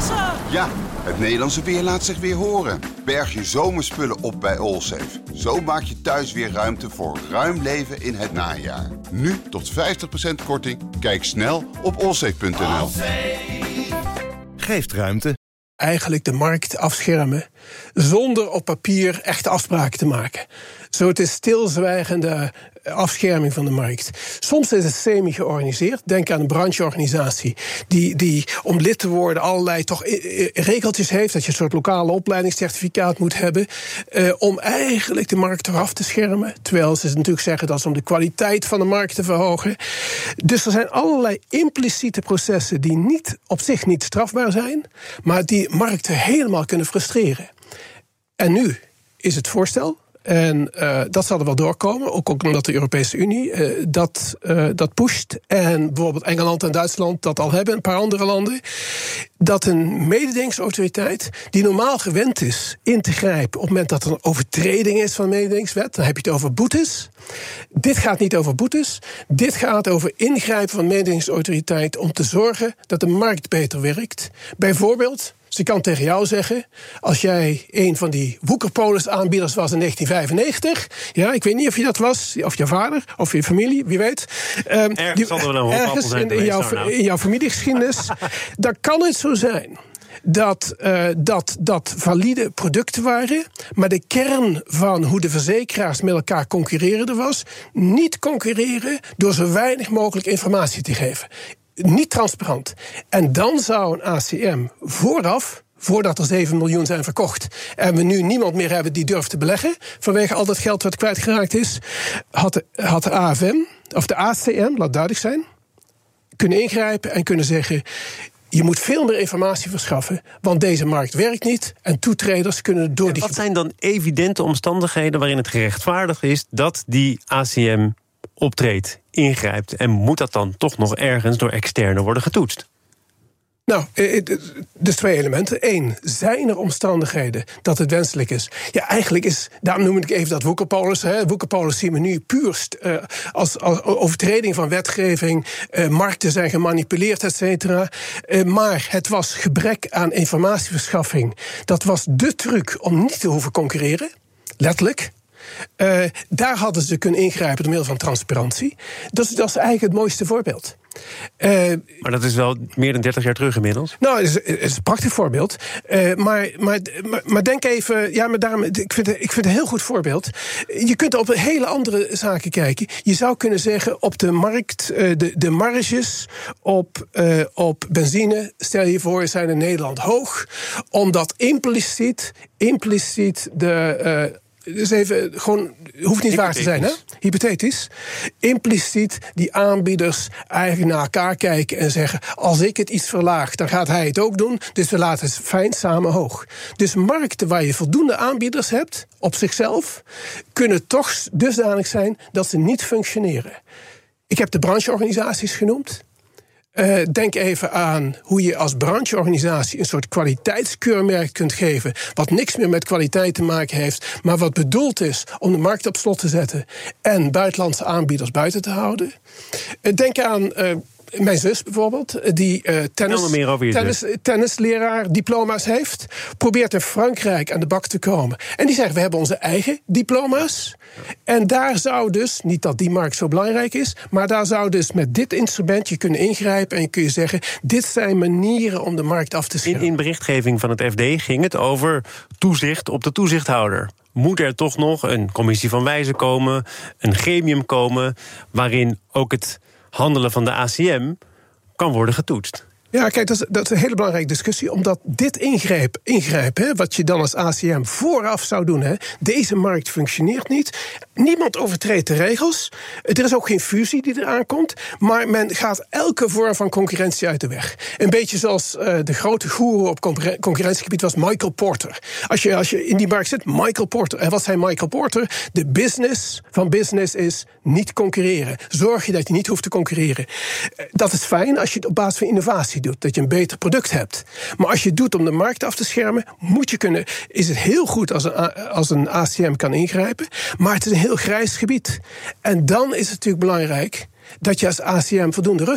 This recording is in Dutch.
Ja, het Nederlandse weer laat zich weer horen. Berg je zomerspullen op bij Allsafe. Zo maak je thuis weer ruimte voor ruim leven in het najaar. Nu tot 50% korting. Kijk snel op allsafe.nl. Geeft ruimte. Eigenlijk de markt afschermen zonder op papier echte afspraken te maken. Zo het is stilzwijgende afscherming van de markt. Soms is het semi-georganiseerd. Denk aan een brancheorganisatie die om lid te worden allerlei toch regeltjes heeft, dat je een soort lokale opleidingscertificaat moet hebben, om eigenlijk de markt eraf te schermen. Terwijl ze natuurlijk zeggen dat is om de kwaliteit van de markt te verhogen. Dus er zijn allerlei impliciete processen die niet op zich niet strafbaar zijn, maar die markten helemaal kunnen frustreren. En nu is het voorstel. En dat zal er wel doorkomen, ook omdat de Europese Unie dat pusht. En bijvoorbeeld Engeland en Duitsland dat al hebben, een paar andere landen. Dat een mededingingsautoriteit die normaal gewend is in te grijpen op het moment dat er een overtreding is van de mededingingswet, dan heb je het over boetes. Dit gaat niet over boetes. Dit gaat over ingrijpen van de mededingingsautoriteit om te zorgen dat de markt beter werkt. Bijvoorbeeld, ze kan tegen jou zeggen, als jij een van die woekerpolis-aanbieders was in 1995... ja, ik weet niet of je dat was, of je vader, of je familie, wie weet. Ergens in jouw familiegeschiedenis. Dan kan het zo zijn dat valide producten waren, maar de kern van hoe de verzekeraars met elkaar concurreerden was, niet concurreren door zo weinig mogelijk informatie te geven. Niet transparant. En dan zou een ACM voordat er 7 miljoen zijn verkocht en we nu niemand meer hebben die durft te beleggen vanwege al dat geld wat kwijtgeraakt is, had de AFM, of de ACM, laat duidelijk zijn, kunnen ingrijpen en kunnen zeggen, je moet veel meer informatie verschaffen, want deze markt werkt niet en toetreders kunnen door die... Wat zijn dan evidente omstandigheden waarin het gerechtvaardigd is dat die ACM optreedt, ingrijpt, en moet dat dan toch nog ergens door externen worden getoetst? Nou, dus 2 elementen. 1, zijn er omstandigheden dat het wenselijk is? Ja, eigenlijk is, daarom noem ik even dat woekerpolis. Woekerpolis zien we nu puur als overtreding van wetgeving. Markten zijn gemanipuleerd, et cetera. Maar het was gebrek aan informatieverschaffing. Dat was de truc om niet te hoeven concurreren. Letterlijk. Daar hadden ze kunnen ingrijpen door middel van transparantie. Dat is eigenlijk het mooiste voorbeeld. Maar dat is wel meer dan 30 jaar terug inmiddels. Nou, het is een prachtig voorbeeld. Maar denk even, ja, maar daarom, ik vind het een heel goed voorbeeld. Je kunt op hele andere zaken kijken. Je zou kunnen zeggen, op de markt, de marges op benzine, stel je voor, zijn in Nederland hoog. Omdat impliciet de... Dus even, gewoon, hoeft niet waar te zijn, hè? Hypothetisch. Impliciet die aanbieders eigenlijk naar elkaar kijken en zeggen, als ik het iets verlaag, dan gaat hij het ook doen. Dus we laten het fijn samen hoog. Dus markten waar je voldoende aanbieders hebt, op zichzelf, kunnen toch dusdanig zijn dat ze niet functioneren. Ik heb de brancheorganisaties genoemd. Denk even aan hoe je als brancheorganisatie een soort kwaliteitskeurmerk kunt geven, wat niks meer met kwaliteit te maken heeft, maar wat bedoeld is om de markt op slot te zetten en buitenlandse aanbieders buiten te houden. Denk aan mijn zus bijvoorbeeld, die tennisleraar diploma's heeft, probeert in Frankrijk aan de bak te komen. En die zegt, we hebben onze eigen diploma's. En daar zou dus, niet dat die markt zo belangrijk is, maar daar zou dus met dit instrument je kunnen ingrijpen en je kun je zeggen, dit zijn manieren om de markt af te schermen. In berichtgeving van het FD ging het over toezicht op de toezichthouder. Moet er toch nog een commissie van wijzen komen, een gremium komen, waarin ook het handelen van de ACM kan worden getoetst? Ja, kijk, dat is een hele belangrijke discussie, omdat dit ingrijpen, wat je dan als ACM vooraf zou doen, hè, deze markt functioneert niet, niemand overtreedt de regels, er is ook geen fusie die eraan komt, maar men gaat elke vorm van concurrentie uit de weg. Een beetje zoals de grote goeroe op concurrentiegebied was Michael Porter. Als je in die markt zit, Michael Porter. En wat zei Michael Porter? De business van business is niet concurreren. Zorg je dat je niet hoeft te concurreren. Dat is fijn als je het op basis van innovatie doet, dat je een beter product hebt. Maar als je het doet om de markt af te schermen, is het heel goed als een ACM kan ingrijpen, maar het is een heel grijs gebied. En dan is het natuurlijk belangrijk dat je als ACM voldoende